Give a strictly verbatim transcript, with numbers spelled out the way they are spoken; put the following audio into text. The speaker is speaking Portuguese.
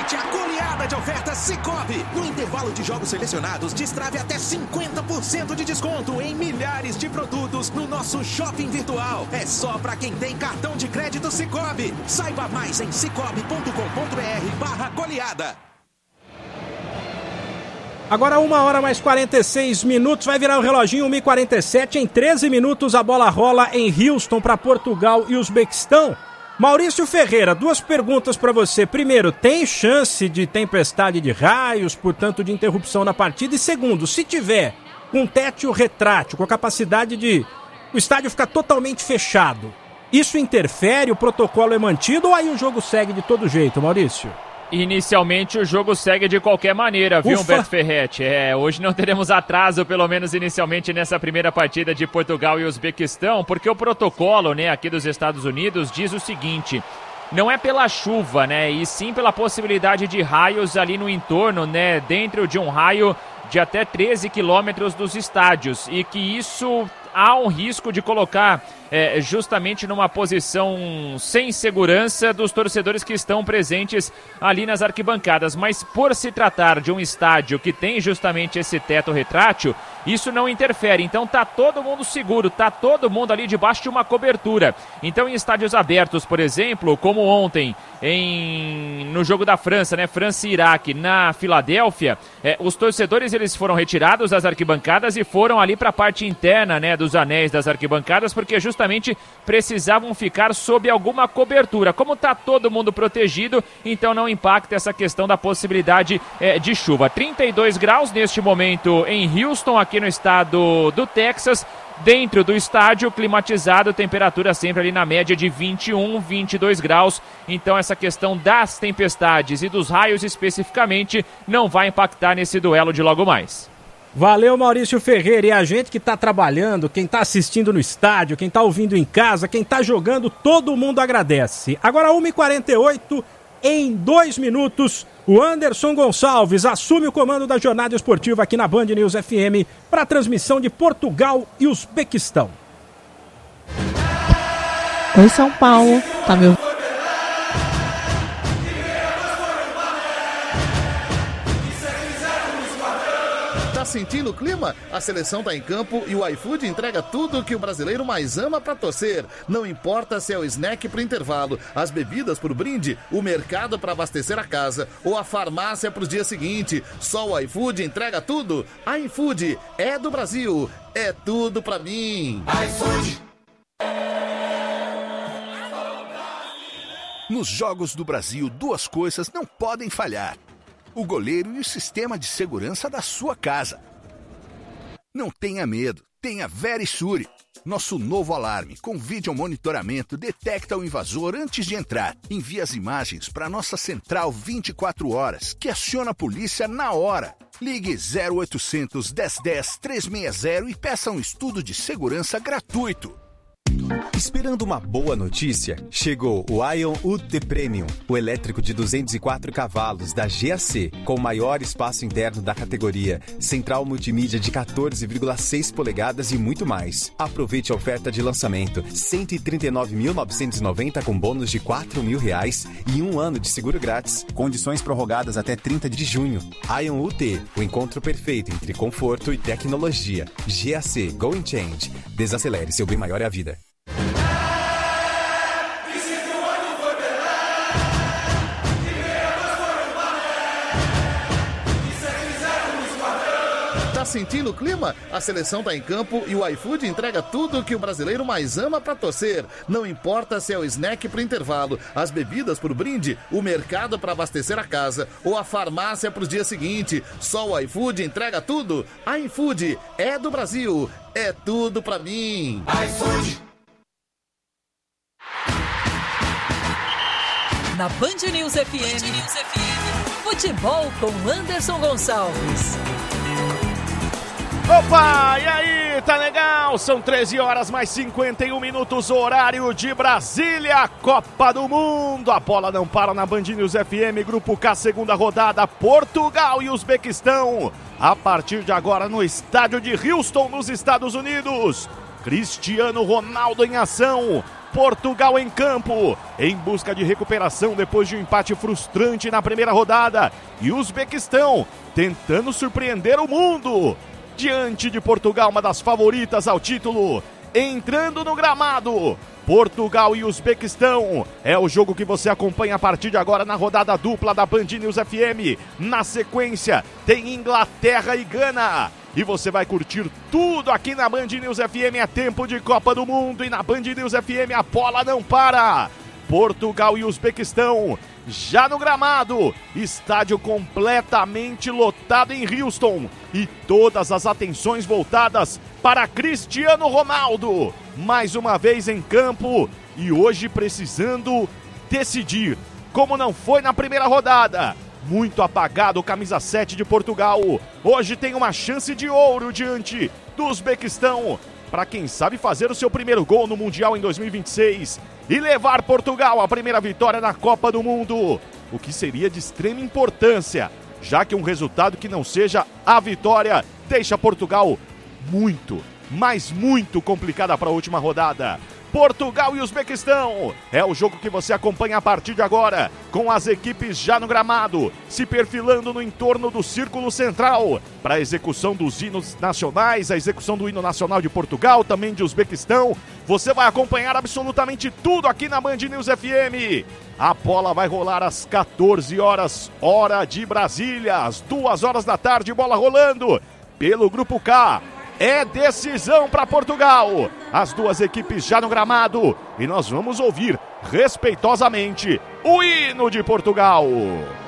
Aproveite a goleada de ofertas Sicoob. No intervalo de jogos selecionados, destrave até cinquenta por cento de desconto em milhares de produtos no nosso shopping virtual. É só para quem tem cartão de crédito Sicoob. Saiba mais em cicobi ponto com ponto br barra goleada. Agora uma hora mais quarenta e seis minutos, vai virar o reloginho, uma e quarenta e sete. Em treze minutos a bola rola em Houston para Portugal e Uzbequistão. Maurício Ferreira, duas perguntas para você. Primeiro, tem chance de tempestade de raios, portanto de interrupção na partida? E segundo, se tiver um tétil retrátil, com a capacidade de o estádio ficar totalmente fechado, isso interfere, o protocolo é mantido ou aí o jogo segue de todo jeito, Maurício? Inicialmente o jogo segue de qualquer maneira, viu, Ufa. Humberto Ferretti? É, hoje não teremos atraso, pelo menos inicialmente, nessa primeira partida de Portugal e Uzbequistão, porque o protocolo, né, aqui dos Estados Unidos diz o seguinte: não é pela chuva, né, e sim pela possibilidade de raios ali no entorno, né, dentro de um raio de até treze quilômetros dos estádios, e que isso há um risco de colocar é, justamente numa posição sem segurança dos torcedores que estão presentes ali nas arquibancadas. Mas por se tratar de um estádio que tem justamente esse teto retrátil, isso não interfere. Então tá todo mundo seguro, tá todo mundo ali debaixo de uma cobertura. Então em estádios abertos, por exemplo, como ontem em, no jogo da França, né, França e Iraque, na Filadélfia, é, os torcedores eles foram retirados das arquibancadas e foram ali para a parte interna, né, dos anéis das arquibancadas, porque justamente precisavam ficar sob alguma cobertura. Como está todo mundo protegido, então não impacta essa questão da possibilidade é, de chuva. trinta e dois graus neste momento em Houston, aqui no estado do Texas. Dentro do estádio, climatizado, temperatura sempre ali na média de vinte e um, vinte e dois graus. Então essa questão das tempestades e dos raios especificamente não vai impactar nesse duelo de logo mais. Valeu, Maurício Ferreira. E a gente que está trabalhando, quem está assistindo no estádio, quem está ouvindo em casa, quem está jogando, todo mundo agradece. Agora uma e quarenta e oito, em dois minutos, o Anderson Gonçalves assume o comando da jornada esportiva aqui na Band News F M para a transmissão de Portugal e Uzbequistão. Oi, São Paulo, tá me ouvindo? Sentindo o clima? A seleção tá em campo e o iFood entrega tudo que o brasileiro mais ama pra torcer. Não importa se é o snack pro intervalo, as bebidas pro brinde, o mercado pra abastecer a casa ou a farmácia pro dia seguinte. Só o iFood entrega tudo. iFood é do Brasil, é tudo pra mim. iFood. Nos Jogos do Brasil, duas coisas não podem falhar: o goleiro e o sistema de segurança da sua casa. Não tenha medo, tenha Verisure. Nosso novo alarme com vídeo monitoramento detecta o invasor antes de entrar. Envia as imagens para nossa central vinte e quatro horas, que aciona a polícia na hora. Ligue zero oitocentos, dez dez, trezentos e sessenta e peça um estudo de segurança gratuito. Esperando uma boa notícia? Chegou o Ion U T Premium, o elétrico de duzentos e quatro cavalos da G A C, com o maior espaço interno da categoria, central multimídia de quatorze vírgula seis polegadas e muito mais. Aproveite a oferta de lançamento, cento e trinta e nove mil novecentos e noventa com bônus de quatro mil reais e um ano de seguro grátis. Condições prorrogadas até trinta de junho. Ion U T, o encontro perfeito entre conforto e tecnologia. G A C Go and Change. Desacelere, seu bem maior é a vida. Tá sentindo o clima? A seleção tá em campo e o iFood entrega tudo que o brasileiro mais ama pra torcer. Não importa se é o snack pro intervalo, as bebidas pro brinde, o mercado pra abastecer a casa ou a farmácia pro dia seguinte. Só o iFood entrega tudo. iFood é do Brasil, é tudo pra mim. iFood. Na Band News F M, Band News F M, futebol com Anderson Gonçalves. Opa, e aí, tá legal? São treze horas mais cinquenta e um minutos, horário de Brasília, Copa do Mundo. A bola não para na Band News F M, Grupo K, segunda rodada, Portugal e Uzbequistão. A partir de agora no estádio de Houston, nos Estados Unidos. Cristiano Ronaldo em ação. Portugal em campo, em busca de recuperação depois de um empate frustrante na primeira rodada. E o Uzbequistão tentando surpreender o mundo. Diante de Portugal, uma das favoritas ao título, entrando no gramado. Portugal e Uzbequistão é o jogo que você acompanha a partir de agora na rodada dupla da Band News F M. Na sequência tem Inglaterra e Gana. E você vai curtir tudo aqui na Band News F M. É tempo de Copa do Mundo e na Band News F M a bola não para. Portugal e Uzbequistão já no gramado, estádio completamente lotado em Houston e todas as atenções voltadas para Cristiano Ronaldo, mais uma vez em campo e hoje precisando decidir, como não foi na primeira rodada. Muito apagado o camisa sete de Portugal, hoje tem uma chance de ouro diante do Uzbequistão, para quem sabe fazer o seu primeiro gol no Mundial em dois mil e vinte e seis e levar Portugal à primeira vitória na Copa do Mundo, o que seria de extrema importância, já que um resultado que não seja a vitória deixa Portugal muito, mas muito complicada para a última rodada. Portugal e Uzbequistão é o jogo que você acompanha a partir de agora, com as equipes já no gramado, se perfilando no entorno do círculo central, para a execução dos hinos nacionais, a execução do hino nacional de Portugal, também de Uzbequistão. Você vai acompanhar absolutamente tudo aqui na Band News F M. A bola vai rolar às quatorze horas, hora de Brasília, às duas horas da tarde, bola rolando pelo Grupo K. É decisão para Portugal. As duas equipes já no gramado. E nós vamos ouvir respeitosamente o hino de Portugal.